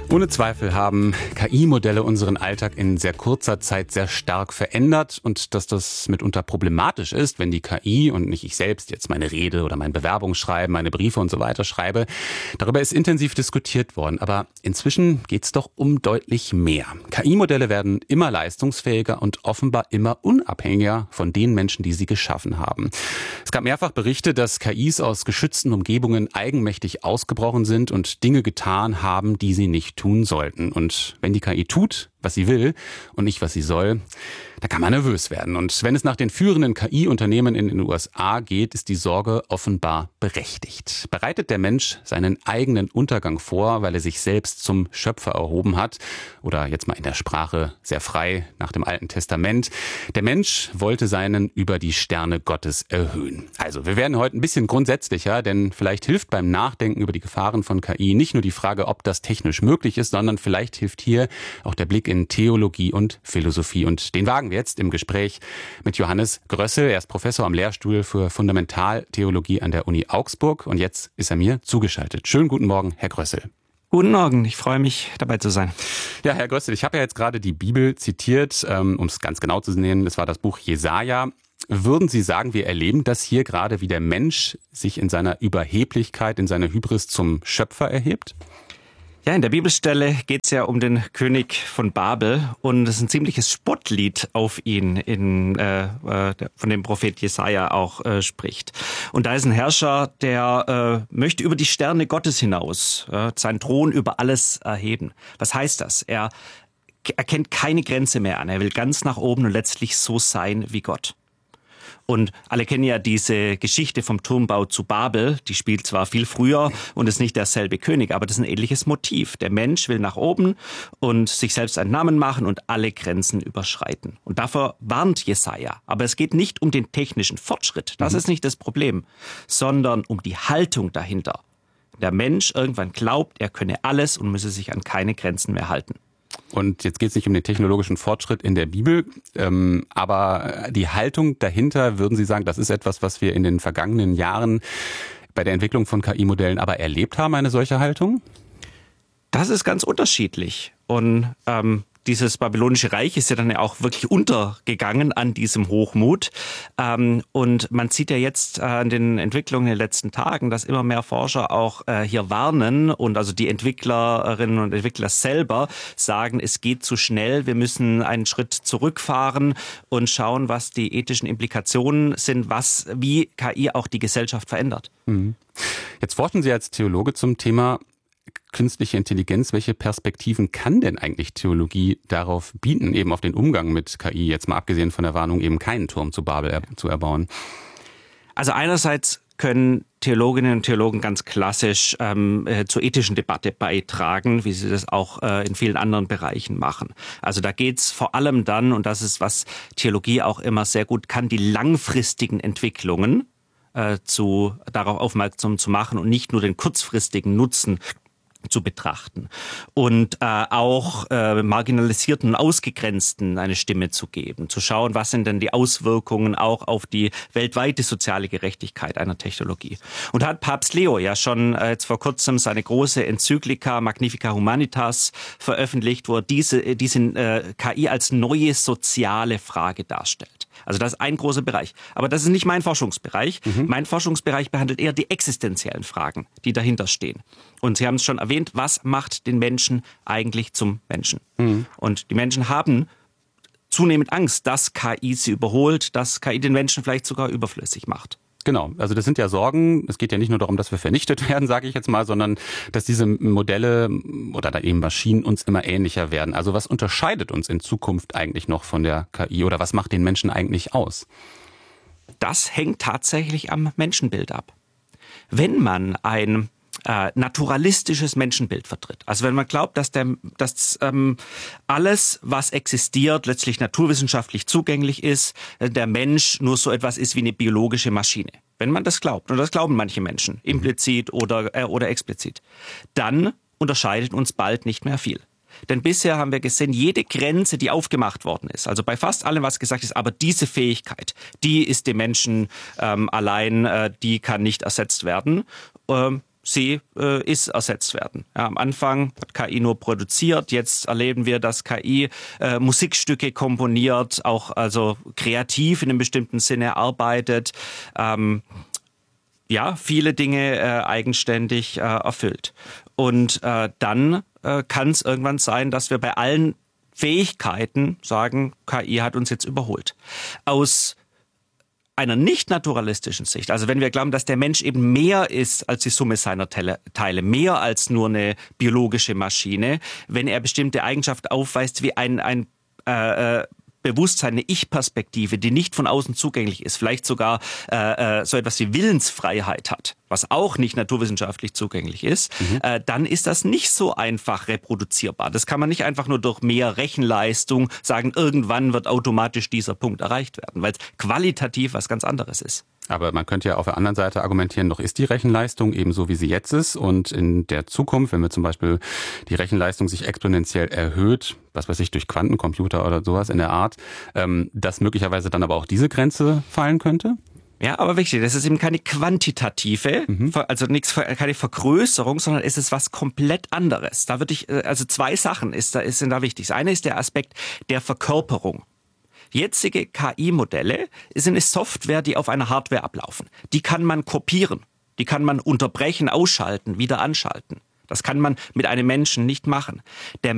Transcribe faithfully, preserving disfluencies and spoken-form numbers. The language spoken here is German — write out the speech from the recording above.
Ohne Zweifel haben K I-Modelle unseren Alltag in sehr kurzer Zeit sehr stark verändert und dass das mitunter problematisch ist, wenn die K I und nicht ich selbst jetzt meine Rede oder mein Bewerbungsschreiben, meine Briefe und so weiter schreibe. Darüber ist intensiv diskutiert worden, aber inzwischen geht es doch um deutlich mehr. K I-Modelle werden immer leistungsfähiger und offenbar immer unabhängiger von den Menschen, die sie geschaffen haben. Es gab mehrfach Berichte, dass K Is aus geschützten Umgebungen eigenmächtig ausgebrochen sind und Dinge getan haben, die sie nicht tun sollten. Und wenn die K I tut, was sie will und nicht, was sie soll, da kann man nervös werden. Und wenn es nach den führenden K I-Unternehmen in den U S A geht, ist die Sorge offenbar berechtigt. Bereitet der Mensch seinen eigenen Untergang vor, weil er sich selbst zum Schöpfer erhoben hat? Oder jetzt mal in der Sprache sehr frei nach dem Alten Testament. Der Mensch wollte seinen über die Sterne Gottes erhöhen. Also, wir werden heute ein bisschen grundsätzlicher, denn vielleicht hilft beim Nachdenken über die Gefahren von K I nicht nur die Frage, ob das technisch möglich ist, sondern vielleicht hilft hier auch der Blick in Theologie und Philosophie. Und den wagen wir jetzt im Gespräch mit Johannes Grössel. Er ist Professor am Lehrstuhl für Fundamentaltheologie an der Uni Augsburg und jetzt ist er mir zugeschaltet. Schönen guten Morgen, Herr Grössel. Guten Morgen, ich freue mich, dabei zu sein. Ja, Herr Grössel, ich habe ja jetzt gerade die Bibel zitiert, um es ganz genau zu nennen. Das war das Buch Jesaja. Würden Sie sagen, wir erleben das hier gerade, wie der Mensch sich in seiner Überheblichkeit, in seiner Hybris zum Schöpfer erhebt? Ja, in der Bibelstelle geht es ja um den König von Babel und es ist ein ziemliches Spottlied auf ihn, in, äh, äh, von dem Prophet Jesaja auch äh, spricht. Und da ist ein Herrscher, der äh, möchte über die Sterne Gottes hinaus äh, seinen Thron über alles erheben. Was heißt das? Er erkennt keine Grenze mehr an. Er will ganz nach oben und letztlich so sein wie Gott. Und alle kennen ja diese Geschichte vom Turmbau zu Babel. Die spielt zwar viel früher und ist nicht derselbe König, aber das ist ein ähnliches Motiv. Der Mensch will nach oben und sich selbst einen Namen machen und alle Grenzen überschreiten. Und davor warnt Jesaja. Aber es geht nicht um den technischen Fortschritt. Das ist nicht das Problem, sondern um die Haltung dahinter. Der Mensch irgendwann glaubt, er könne alles und müsse sich an keine Grenzen mehr halten. Und jetzt geht es nicht um den technologischen Fortschritt in der Bibel, ähm, aber die Haltung dahinter, würden Sie sagen, das ist etwas, was wir in den vergangenen Jahren bei der Entwicklung von K I-Modellen aber erlebt haben, eine solche Haltung? Das ist ganz unterschiedlich. Und ähm, dieses babylonische Reich ist ja dann ja auch wirklich untergegangen an diesem Hochmut. Ähm, und man sieht ja jetzt an den Entwicklungen in den letzten Tagen, dass immer mehr Forscher auch äh, hier warnen und also die Entwicklerinnen und Entwickler selber sagen, es geht zu schnell, wir müssen einen Schritt zurückfahren und schauen, was die ethischen Implikationen sind, was wie K I auch die Gesellschaft verändert. Mhm. Jetzt forschen Sie als Theologe zum Thema künstliche Intelligenz. Welche Perspektiven kann denn eigentlich Theologie darauf bieten, eben auf den Umgang mit K I, jetzt mal abgesehen von der Warnung, eben keinen Turm zu Babel er- zu erbauen? Also einerseits können Theologinnen und Theologen ganz klassisch ähm, äh, zur ethischen Debatte beitragen, wie sie das auch äh, in vielen anderen Bereichen machen. Also da geht's vor allem dann, und das ist, was Theologie auch immer sehr gut kann, die langfristigen Entwicklungen äh, zu, darauf aufmerksam zu machen und nicht nur den kurzfristigen Nutzen zu betrachten und äh, auch äh, marginalisierten und ausgegrenzten eine Stimme zu geben, zu schauen, was sind denn die Auswirkungen auch auf die weltweite soziale Gerechtigkeit einer Technologie. Und da hat Papst Leo ja schon äh, jetzt vor kurzem seine große Enzyklika Magnifica Humanitas veröffentlicht, wo er diese, diese äh, K I als neue soziale Frage darstellt. Also das ist ein großer Bereich. Aber das ist nicht mein Forschungsbereich. Mhm. Mein Forschungsbereich behandelt eher die existenziellen Fragen, die dahinter stehen. Und Sie haben es schon erwähnt, was macht den Menschen eigentlich zum Menschen? Mhm. Und die Menschen haben zunehmend Angst, dass K I sie überholt, dass K I den Menschen vielleicht sogar überflüssig macht. Genau, also das sind ja Sorgen. Es geht ja nicht nur darum, dass wir vernichtet werden, sage ich jetzt mal, sondern dass diese Modelle oder da eben Maschinen uns immer ähnlicher werden. Also was unterscheidet uns in Zukunft eigentlich noch von der K I oder was macht den Menschen eigentlich aus? Das hängt tatsächlich am Menschenbild ab. Wenn man ein äh, naturalistisches Menschenbild vertritt, also wenn man glaubt, dass, der, dass ähm, alles, was existiert, letztlich naturwissenschaftlich zugänglich ist, äh, der Mensch nur so etwas ist wie eine biologische Maschine. Wenn man das glaubt, und das glauben manche Menschen, implizit oder, äh, oder explizit, dann unterscheidet uns bald nicht mehr viel. Denn bisher haben wir gesehen, jede Grenze, die aufgemacht worden ist, also bei fast allem, was gesagt ist, aber diese Fähigkeit, die ist dem Menschen ähm, allein, äh, die kann nicht ersetzt werden. Ähm, sie äh, ist ersetzt werden. Ja, am Anfang hat K I nur produziert, jetzt erleben wir, dass K I äh, Musikstücke komponiert, auch also kreativ in einem bestimmten Sinne arbeitet, ähm, ja, viele Dinge äh, eigenständig äh, erfüllt. Und äh, dann äh, kann es irgendwann sein, dass wir bei allen Fähigkeiten sagen, K I hat uns jetzt überholt. Aus einer nicht naturalistischen Sicht, also wenn wir glauben, dass der Mensch eben mehr ist als die Summe seiner Teile, mehr als nur eine biologische Maschine, wenn er bestimmte Eigenschaften aufweist wie ein, ein äh, Bewusstsein, eine Ich-Perspektive, die nicht von außen zugänglich ist, vielleicht sogar äh, so etwas wie Willensfreiheit hat, was auch nicht naturwissenschaftlich zugänglich ist, mhm. äh, dann ist das nicht so einfach reproduzierbar. Das kann man nicht einfach nur durch mehr Rechenleistung sagen, irgendwann wird automatisch dieser Punkt erreicht werden, weil es qualitativ was ganz anderes ist. Aber man könnte ja auf der anderen Seite argumentieren, doch ist die Rechenleistung eben so, wie sie jetzt ist. Und in der Zukunft, wenn wir zum Beispiel die Rechenleistung sich exponentiell erhöht, was weiß ich, durch Quantencomputer oder sowas in der Art, ähm, dass möglicherweise dann aber auch diese Grenze fallen könnte? Ja, aber wichtig, das ist eben keine quantitative, mhm. also nichts, keine Vergrößerung, sondern es ist was komplett anderes. Da würde ich, also zwei Sachen ist da, sind da wichtig. Das eine ist der Aspekt der Verkörperung. Jetzige K I-Modelle sind eine Software, die auf einer Hardware ablaufen. Die kann man kopieren, die kann man unterbrechen, ausschalten, wieder anschalten. Das kann man mit einem Menschen nicht machen. Der